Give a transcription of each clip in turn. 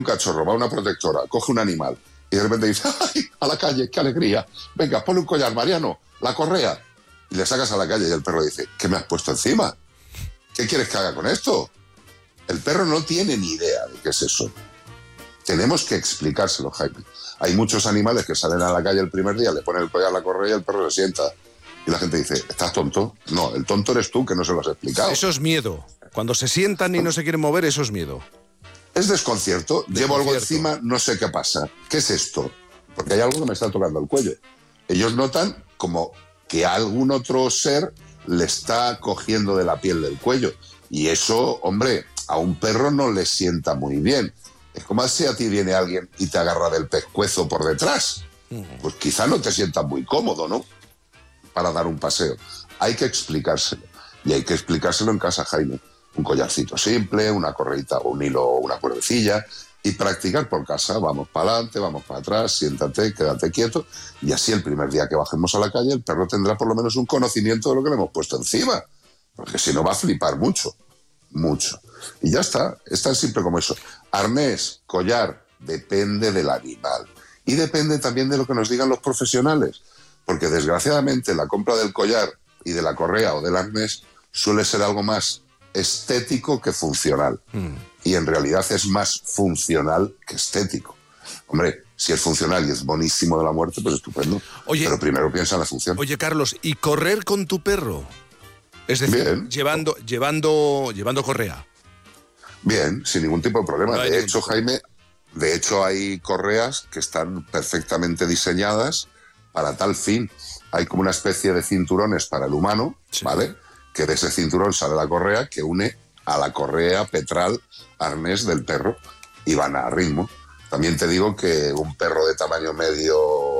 cachorro, va a una protectora, coge un animal y de repente dice, ¡ay, a la calle, qué alegría! Venga, ponle un collar, Mariano, la correa. Y le sacas a la calle y el perro dice, ¿qué me has puesto encima? ¿Qué quieres que haga con esto? El perro no tiene ni idea de qué es eso. Tenemos que explicárselo, Jaime. Hay muchos animales que salen a la calle el primer día, le ponen el collar a la correa y el perro se sienta. Y la gente dice, ¿estás tonto? No, el tonto eres tú, que no se lo has explicado. Eso es miedo. Cuando se sientan y no se quieren mover, eso es miedo. Es desconcierto. Llevo algo encima, no sé qué pasa. ¿Qué es esto? Porque hay algo que me está tocando el cuello. Ellos notan como que algún otro ser le está cogiendo de la piel del cuello. Y eso, hombre, a un perro no le sienta muy bien. Es como si a ti viene alguien y te agarra del pescuezo por detrás. Pues quizá no te sientas muy cómodo, ¿no? Para dar un paseo. Hay que explicárselo. Y hay que explicárselo en casa, Jaime. Un collarcito simple, una correita o un hilo o una cuerdecilla, y practicar por casa. Vamos para adelante, vamos para atrás, siéntate, quédate quieto, y así el primer día que bajemos a la calle el perro tendrá por lo menos un conocimiento de lo que le hemos puesto encima, porque si no va a flipar mucho. Y ya está, es tan simple como eso. Arnés, collar, depende del animal, y depende también de lo que nos digan los profesionales, porque desgraciadamente la compra del collar y de la correa o del arnés suele ser algo más estético que funcional. Y en realidad es más funcional que estético. Hombre, si es funcional y es buenísimo de la muerte, pues estupendo. Oye, pero primero piensa en la función. Oye, Carlos, ¿y correr con tu perro? Es decir, bien, llevando correa. Bien, sin ningún tipo de problema. No, de hecho, Jaime, hay correas que están perfectamente diseñadas para tal fin. Hay como una especie de cinturones para el humano, sí, ¿vale? Que de ese cinturón sale la correa que une a la correa petral arnés del perro y van a ritmo. También te digo que un perro de tamaño medio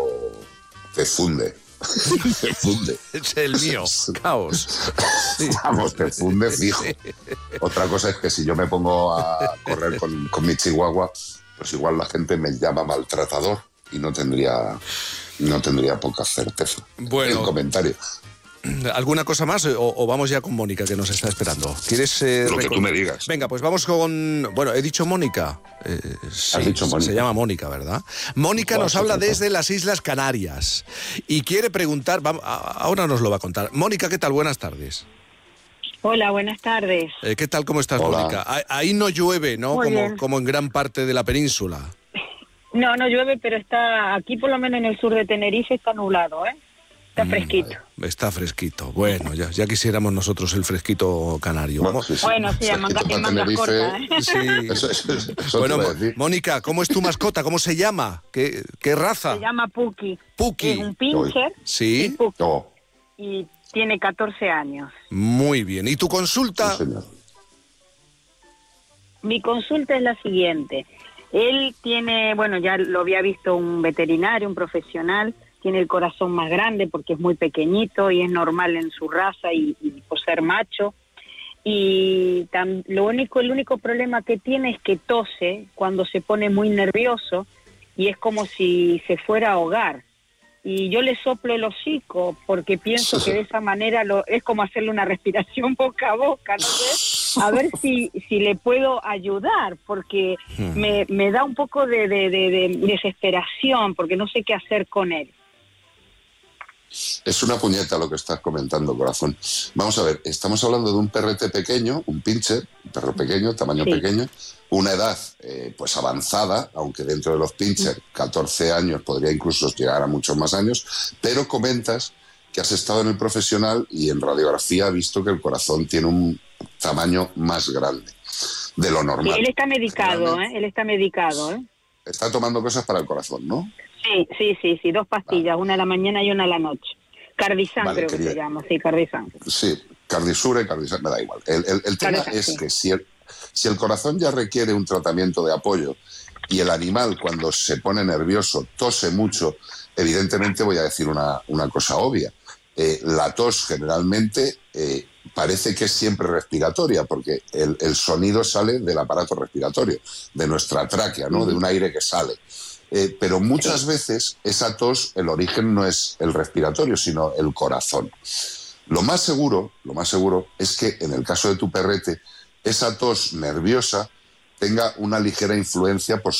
te funde. Te funde. Es el mío, caos. Sí. Vamos, te funde fijo. Otra cosa es que si yo me pongo a correr con mi chihuahua, pues igual la gente me llama maltratador y no tendría poca certeza. Bueno. El comentario. ¿Alguna cosa más o vamos ya con Mónica, que nos está esperando? ¿Quieres lo que tú me digas? Venga, pues vamos con... Bueno, he dicho Mónica. Sí, has dicho Mónica. Se llama Mónica, ¿verdad? Mónica nos habla desde las Islas Canarias y quiere preguntar... ahora nos lo va a contar. Mónica, ¿qué tal? Buenas tardes. Hola, buenas tardes. ¿Qué tal? ¿Cómo estás, hola, Mónica? Ahí no llueve, ¿no? Como en gran parte de la península. No llueve, pero está aquí, por lo menos en el sur de Tenerife, está nublado, ¿eh? Está fresquito. Está fresquito. Bueno, ya quisiéramos nosotros el fresquito canario. Bueno, sí, en mangas cortas, ¿eh? Sí. Eso bueno, Mónica, ¿cómo es tu mascota? ¿Cómo se llama? ¿Qué raza? Se llama Puki. Puki. Es un pincher. Sí. Y tiene 14 años. Muy bien. ¿Y tu consulta? Sí, señor. Mi consulta es la siguiente. Él tiene, bueno, ya lo había visto un veterinario, un profesional, tiene el corazón más grande porque es muy pequeñito y es normal en su raza y por ser macho. Y el único problema que tiene es que tose cuando se pone muy nervioso y es como si se fuera a ahogar. Y yo le soplo el hocico porque pienso que de esa manera es como hacerle una respiración boca a boca, no sé, a ver si le puedo ayudar, porque me da un poco de desesperación porque no sé qué hacer con él. Es una puñeta lo que estás comentando, corazón. Vamos a ver, estamos hablando de un perrete pequeño, un pincher, un perro pequeño, tamaño pequeño, una edad pues avanzada, aunque dentro de los pincher 14 años podría incluso llegar a muchos más años, pero comentas que has estado en el profesional y en radiografía has visto que el corazón tiene un tamaño más grande de lo normal. Sí, él está medicado, él está medicado. Está tomando cosas para el corazón, ¿no? Sí, 2 pastillas, una a la mañana y una a la noche. Cardizán, creo que se llama, sí, Cardizán. Sí, Cardisura y Cardizán, me da igual. El tema es que si el corazón ya requiere un tratamiento de apoyo y el animal cuando se pone nervioso tose mucho, evidentemente voy a decir una cosa obvia. La tos generalmente parece que es siempre respiratoria, porque el sonido sale del aparato respiratorio, de nuestra tráquea, ¿no? De un aire que sale. Pero muchas veces esa tos, el origen no es el respiratorio, sino el corazón. Lo más seguro es que en el caso de tu perrete, esa tos nerviosa tenga una ligera influencia por